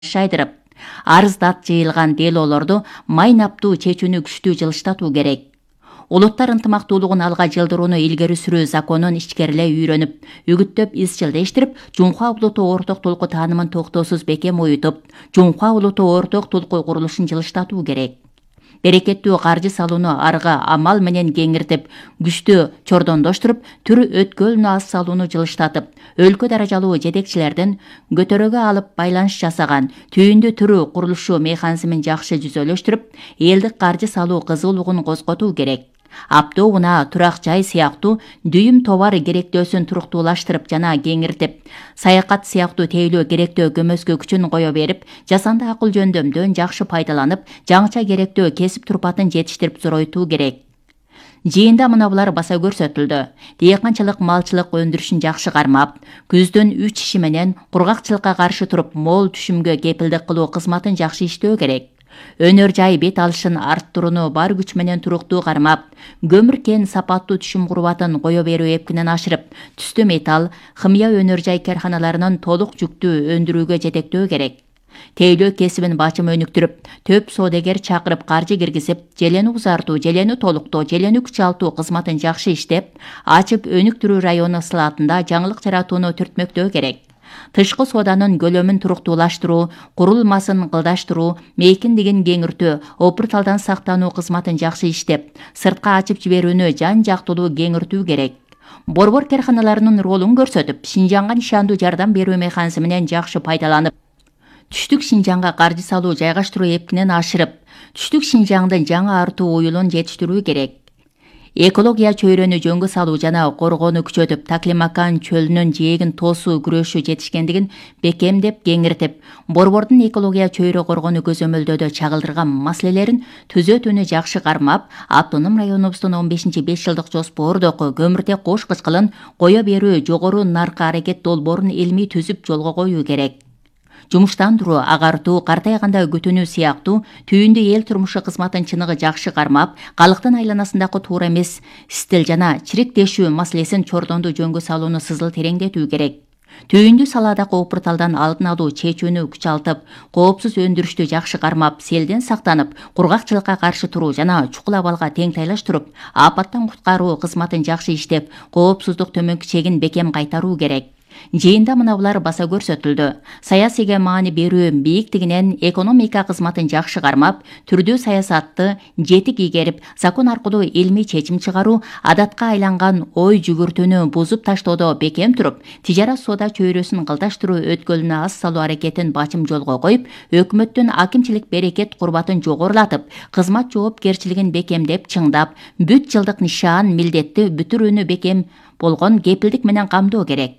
шайдырып, арыздат жыйылган делоолорду майнаптуу чечүүнү күчтүү жылыштатуу керек. Улуттар ынтымактуулугун алга жылдырууну илгери сүрүү законун ичкерилей үйрөнүп, үгүттөп, изчил дештирип, Жумхуа улуттуу орток толку таанымын токтоосуз бекем уютуп, Жумхуа улуттуу орток толку курулушун жылыштатуу керек. Берекеттүү каржы салууну арга амал менен кеңиртип, күчтүү чордондоштуруп, түр өткөлүнө аз салууну жылыштатып, өлкө даражалуу жетекчилердин көтөрөгө алып байланыш жасаган түйүндү түрү курулушу механизмин жакшы жүзөлөштүрүп, элдик каржы салуу кызуулугун козготуу керек. Аптоо унаа, турак жай сыяктуу дүйүм товар керектөөсүн туруктуулаштырып жана кеңиртип, саякат сыяктуу тейлөө керектөө көмөскө күчүн кое берип, жасанды акыл жөндөмдөн жакшы пайдаланып, жаңыча керектөө кесип турпатын жетиштирип зоройтуу керек. Жыйында мына булар баса көрсөтүлдү. Дыйканчылык малчылык өндүрүшүн жакшы кармап, күздүн 3 иши менен кургакчылыкка каршы туруп, мол түшүмгө кепилдик кылуу кызматын жакшы иштөө керек. Өнөр жай бет алышын арттырууну бар күч менен туруктуу кармап, көмүр кен сапаттуу түшүм курбатын кое берүү эпкинен ашырып, түстүү металл, химия өнөр жай карханаларынын толук жүктүү өндүрүүгө жетектөө керек. Тейлөө кесибин бачым өнүктүрүп, төп соодагер чакырып каржы киргизип, желени узартуу, желени толуктоо, желени күчалтуу кызматын жакшы иштеп, ачык өнүктүрүү району слаатында жаңылык жаратууну түртмөктөө керек. Тышкы сооданын көлөмүн туруктуулаштыруу, курулмасын кылдаштыруу, мейкиндигин кеңиртүү, опурталдан сактануу кызматын жакшы иштеп, сыртка ачып жиберүүнү жан-жактылуу кеңиртүү керек. Борбор карханаларынын ролун көрсөтүп, Шинжаңга нишандуу жардам берүү механизминен жакшы пайдаланып, түштүк Шинжаңга каржы салуу жайгаштыруу эпкинен ашырып, түштүк Шинжаңдын жаңы артуу уюлун жетиштирүү керек. Экология чөйрөнү жөнгө салуу жана коргоону күчөтүп, Таклимакан чөлүнүн жээгин тоосуу күрөшү жетишкендигин бекемдеп, кеңиртип, борбордун экология чөйрө коргоону көзөмөлдөөдө чагылдырган маселелерин түзөтүүнү жакшы кармап, автоном районубуздун 15-5 жылдык жоспордогу көмүртек кош кычкылын кое берүү жогору наркы аракет долбоорун илмий түзүп жолго коюу керек. Жумуштандыруу, агартуу, картайганда күтүүнүү сыяктуу түйүндү эл турмушу кызматын чыныгы жакшы кармап, калктын айланасындагы туура эмес стил жана чириктешүү маселесин чордондуу жөнгө салууну сызыл тереңдетүү керек. Түйүндү салаадагы опурталдан алдын алуу чечүүнү күчалтып, коопсуз өндүрүштү жакшы кармап, селден сактанып, кургакчылыкка каршы туруу жана чукул абалга тең тайлаштырып, апаттан куткаруу кызматын жакшы иштеп, коопсуздук төмөнкү чегин бекем кайтаруу керек. Жыйында мына булар баса көрсөтүлдү. Саясийге маани берүү бийиктигинен экономика кызматын жакшы кармап, түрдүү саясатты жетик игерип, закон аркылуу илмий чечим чыгаруу, адатка айланган ой жүгүртүүнү бузуп таштоодо бекем туруп, тижара соода чөйрөсүн кылдаштыруу өткөлүнө аз салуу аракетин бачым жолго коюп, өкмөттүн акимчилик берекет курбатын жогорулатып, кызмат жоопкерчилигин бекемдеп, чыңдап, бүт жылдык нишан, милдетти бүтүрүүнү бекем болгон кепилдик менен камдоо керек.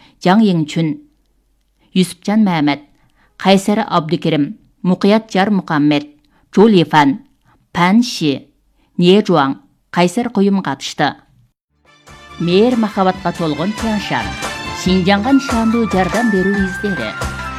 Жаң Чүн, Юсупжан Мәмәт, Кайсары Абдукерим, Мукият Жар Мукаммед, Чулифан, Пан Ши, Не Жуаң, Кайсар коюм катышты. Мээр махабатка толгон Тяншан, Шинжаңга нишандуу жардам берүү издери.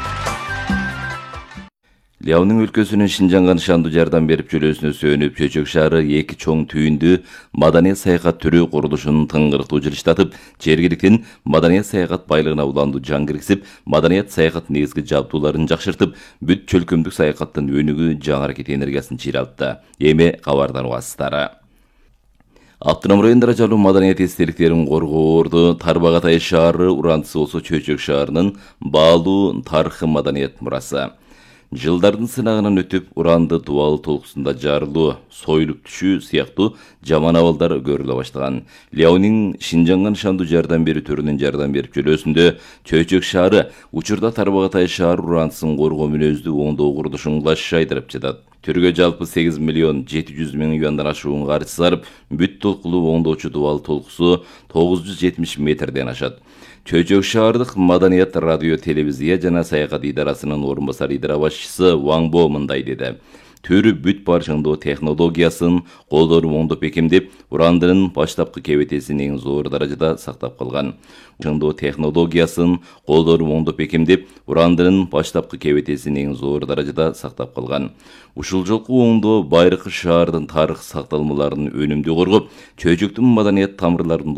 Ляонун өлкөсүнүн Шинжаңга нишандуу жардам берип жүрүүсүнө сүйөнүп, Чөчөк шаары эки чоң түйүндүү маданият саякат түрү курулушун тыңгыртуу жылыштатып, жергиликтин маданият саякат байлыгына уландуу жан киргизип, маданият саякат негизги жабдууларын жакшыртып, бүт чөлкөмдүк саякаттын өнүгүү жаңы аракет энергиясын чыйралтты. Эми кабардан угасыздары. Автоном район даражалуу маданият эстеликтерин коргоорду Тарбагатай шаары урантысы болсо Чөчөк шаарынын баалуу тарыхы маданият мурасы. Жылдардын сынагынан өтүп, уранды дубал толкусунда жарылуу, союлуп түшүү сыяктуу жаман абалдар көрүлө баштаган. Ляонин Шинжаңга нишандуу жардам берүү түрүнүн жардам берип жүрүүсүндө Чөчөк шаары учурда Тарбагатай шаар урантысын коргоо мүнөздүү оңдоо курулушун шайдырып жатат. Түргө жалпы 8 миллион 700 миң юандан ашуун каржы сарып, бүт толкулуу оңдоочу дубал толкусу 970 метрден ашат. Чөчөк шаардык маданият радио телевизия жана саякат идарасынын орун басар идара башчысы Ваңбо мындай деди. Түрү бүт бар чыңдоо технологиясын колдонуп оңдоп бекемдеп, урандынын баштапкы кебетесин эң зор даражада сактап калган. Чыңдоо технологиясын колдонуп оңдоп бекемдеп, урандынын баштапкы кебетесин эң зор даражада сактап калган. Ушул жолку оңдоо Байыркы шаардын тарых сакталмаларын өнүмдүү коргоп, Чөчөктүн маданият тамырларын